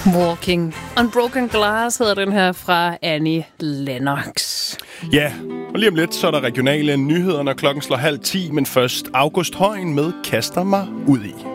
Walking on Broken Glass hedder den her fra Annie Lennox. Ja, og lige om lidt, så er der regionale nyheder, når klokken slår 9:30, men først August Højen med Kaster mig ud i.